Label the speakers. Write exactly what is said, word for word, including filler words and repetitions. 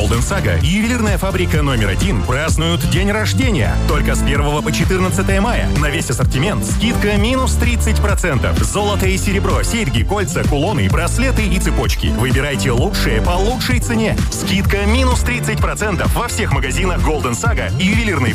Speaker 1: Golden Saga и ювелирная фабрика номер один празднуют день рождения. Только с первого по четырнадцатое мая на весь ассортимент скидка минус тридцать процентов. Золото и серебро, серьги, кольца, кулоны, браслеты и цепочки. Выбирайте лучшее по лучшей цене. Скидка минус тридцать процентов во всех магазинах Golden Saga и ювелирной